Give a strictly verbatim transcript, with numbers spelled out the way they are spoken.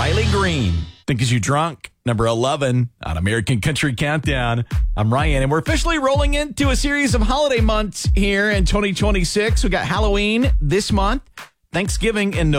Riley Green. Think Is You Drunk? Number eleven on American Country Countdown. I'm Ryan, and we're officially rolling into a series of holiday months here in twenty twenty-six. We got Halloween this month, Thanksgiving in November.